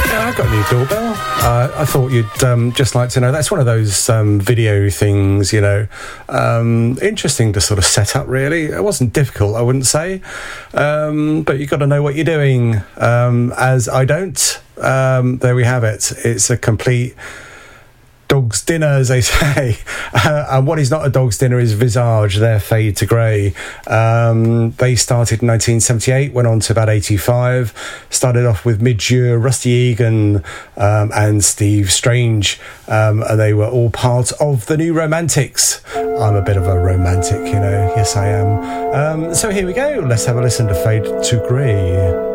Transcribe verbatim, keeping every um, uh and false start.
Yeah, I got a new doorbell. Uh, I thought you'd um, just like to know. That's one of those um, video things, you know, um, interesting to sort of set up, really. It wasn't difficult, I wouldn't say. Um, but you've got to know what you're doing, um, as I don't. Um, there we have it. It's a complete dog's dinner, as they say. Uh, and what is not a dog's dinner is Visage, their Fade to Grey. Um, they started in nineteen seventy-eight, went on to about eighty-five. Started off with Midge Ure, Rusty Egan, um, and Steve Strange. Um, and they were all part of the New Romantics. I'm a bit of a romantic, you know. Yes, I am. Um, so here we go. Let's have a listen to Fade to Grey.